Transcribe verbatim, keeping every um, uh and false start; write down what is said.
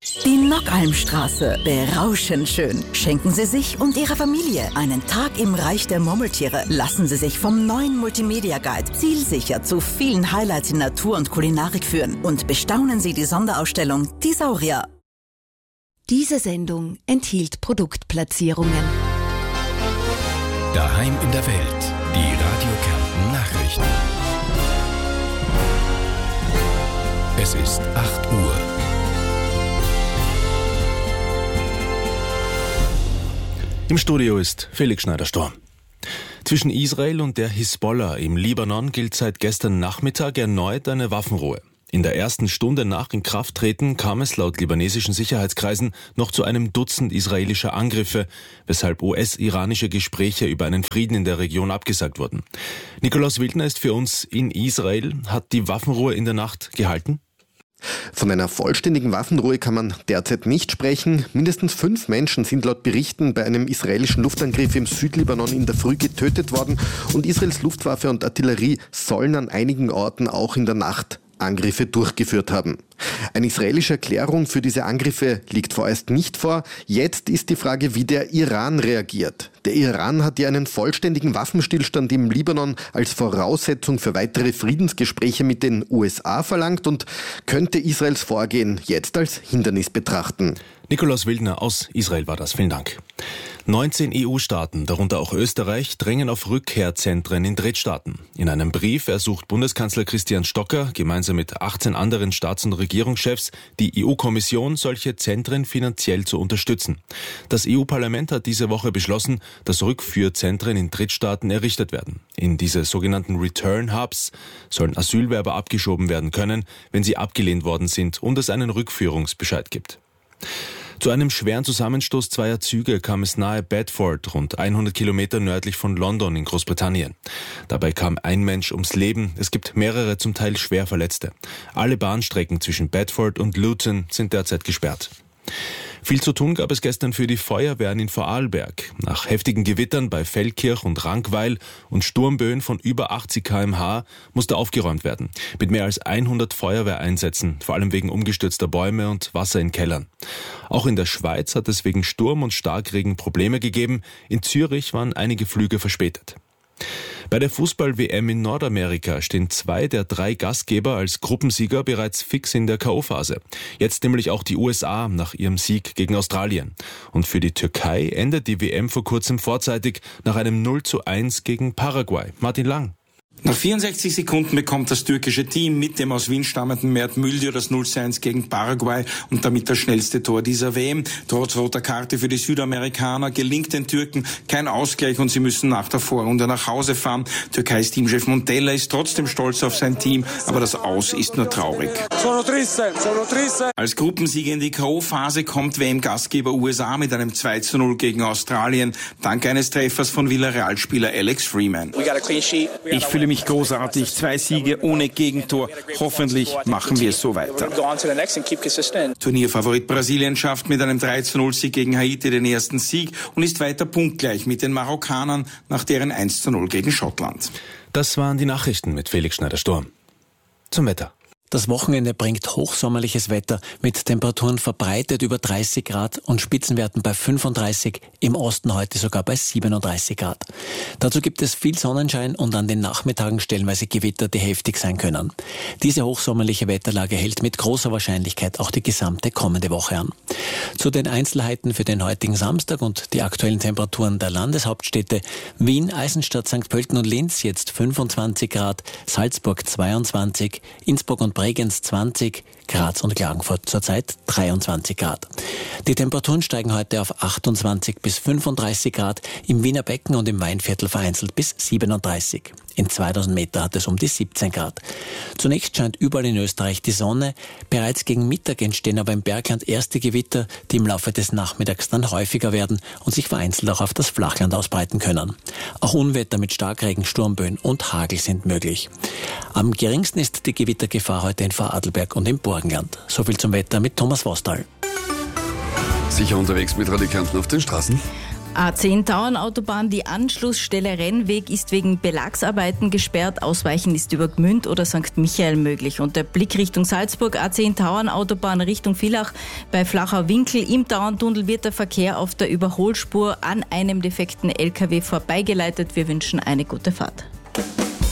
Die Nockalmstraße, berauschend schön. Schenken Sie sich und Ihrer Familie einen Tag im Reich der Murmeltiere. Lassen Sie sich vom neuen Multimedia-Guide zielsicher zu vielen Highlights in Natur und Kulinarik führen. Und bestaunen Sie die Sonderausstellung Die Saurier. Diese Sendung enthielt Produktplatzierungen. Daheim in der Welt. Die Radio Kärnten Nachrichten. Es ist acht Uhr. Im Studio ist Felix Schneider-Storm. Zwischen Israel und der Hisbollah im Libanon gilt seit gestern Nachmittag erneut eine Waffenruhe. In der ersten Stunde nach Inkrafttreten kam es laut libanesischen Sicherheitskreisen noch zu einem Dutzend israelischer Angriffe, weshalb U S-iranische Gespräche über einen Frieden in der Region abgesagt wurden. Nikolaus Wildner ist für uns in Israel. Hat die Waffenruhe in der Nacht gehalten? Von einer vollständigen Waffenruhe kann man derzeit nicht sprechen. Mindestens fünf Menschen sind laut Berichten bei einem israelischen Luftangriff im Südlibanon in der Früh getötet worden und Israels Luftwaffe und Artillerie sollen an einigen Orten auch in der Nacht Angriffe durchgeführt haben. Eine israelische Erklärung für diese Angriffe liegt vorerst nicht vor. Jetzt ist die Frage, wie der Iran reagiert. Der Iran hat ja einen vollständigen Waffenstillstand im Libanon als Voraussetzung für weitere Friedensgespräche mit den U S A verlangt und könnte Israels Vorgehen jetzt als Hindernis betrachten. Nikolaus Wildner aus Israel war das. Vielen Dank. neunzehn E U-Staaten, darunter auch Österreich, drängen auf Rückkehrzentren in Drittstaaten. In einem Brief ersucht Bundeskanzler Christian Stocker gemeinsam mit achtzehn anderen Staats- und Regierungschefs die E U-Kommission, solche Zentren finanziell zu unterstützen. Das E U-Parlament hat diese Woche beschlossen, dass Rückführzentren in Drittstaaten errichtet werden. In diese sogenannten Return Hubs sollen Asylwerber abgeschoben werden können, wenn sie abgelehnt worden sind und es einen Rückführungsbescheid gibt. Zu einem schweren Zusammenstoß zweier Züge kam es nahe Bedford, rund hundert Kilometer nördlich von London in Großbritannien. Dabei kam ein Mensch ums Leben. Es gibt mehrere zum Teil schwer Verletzte. Alle Bahnstrecken zwischen Bedford und Luton sind derzeit gesperrt. Viel zu tun gab es gestern für die Feuerwehren in Vorarlberg. Nach heftigen Gewittern bei Feldkirch und Rankweil und Sturmböen von über achtzig Kilometer pro Stunde musste aufgeräumt werden. Mit mehr als hundert Feuerwehreinsätzen, vor allem wegen umgestürzter Bäume und Wasser in Kellern. Auch in der Schweiz hat es wegen Sturm und Starkregen Probleme gegeben. In Zürich waren einige Flüge verspätet. Bei der Fußball-W M in Nordamerika stehen zwei der drei Gastgeber als Gruppensieger bereits fix in der K O-Phase. Jetzt nämlich auch die U S A nach ihrem Sieg gegen Australien. Und für die Türkei endet die W M vor kurzem vorzeitig nach einem null zu eins gegen Paraguay. Martin Lang. Nach vierundsechzig Sekunden bekommt das türkische Team mit dem aus Wien stammenden Mert Müldür das null zu eins gegen Paraguay und damit das schnellste Tor dieser W M. Trotz roter Karte für die Südamerikaner gelingt den Türken kein Ausgleich und sie müssen nach der Vorrunde nach Hause fahren. Türkeis Teamchef Montella ist trotzdem stolz auf sein Team, aber das Aus ist nur traurig. Als Gruppensieger in die K O-Phase kommt W M-Gastgeber U S A mit einem zwei zu null gegen Australien, dank eines Treffers von Villarreal-Spieler Alex Freeman. Ich fühle mich großartig. Zwei Siege ohne Gegentor. Hoffentlich machen wir es so weiter. Turnierfavorit Brasilien schafft mit einem drei zu null Sieg gegen Haiti den ersten Sieg und ist weiter punktgleich mit den Marokkanern nach deren eins zu null gegen Schottland. Das waren die Nachrichten mit Felix Schneider-Storm. Zum Wetter. Das Wochenende bringt hochsommerliches Wetter mit Temperaturen verbreitet über dreißig Grad und Spitzenwerten bei fünfunddreißig, im Osten heute sogar bei siebenunddreißig Grad. Dazu gibt es viel Sonnenschein und an den Nachmittagen stellenweise Gewitter, die heftig sein können. Diese hochsommerliche Wetterlage hält mit großer Wahrscheinlichkeit auch die gesamte kommende Woche an. Zu den Einzelheiten für den heutigen Samstag und die aktuellen Temperaturen der Landeshauptstädte: Wien, Eisenstadt, Sankt Pölten und Linz jetzt fünfundzwanzig Grad, Salzburg zweiundzwanzig, Innsbruck und Bregenz zwanzig, Graz und Klagenfurt zurzeit dreiundzwanzig Grad. Die Temperaturen steigen heute auf achtundzwanzig bis fünfunddreißig Grad, im Wiener Becken und im Weinviertel vereinzelt bis siebenunddreißig. In zweitausend Meter hat es um die siebzehn Grad. Zunächst scheint überall in Österreich die Sonne. Bereits gegen Mittag entstehen aber im Bergland erste Gewitter, die im Laufe des Nachmittags dann häufiger werden und sich vereinzelt auch auf das Flachland ausbreiten können. Auch Unwetter mit Starkregen, Sturmböen und Hagel sind möglich. Am geringsten ist die Gewittergefahr heute in Vorarlberg und im Burgenland. Soviel zum Wetter mit Thomas Vostal. Sicher unterwegs mit Radio Kärnten auf den Straßen? A zehn Tauernautobahn, die Anschlussstelle Rennweg ist wegen Belagsarbeiten gesperrt. Ausweichen ist über Gmünd oder Sankt Michael möglich. Und der Blick Richtung Salzburg, A zehn Tauernautobahn Richtung Villach bei Flachau-Winkel. Im Tauerntunnel wird der Verkehr auf der Überholspur an einem defekten L K W vorbeigeleitet. Wir wünschen eine gute Fahrt.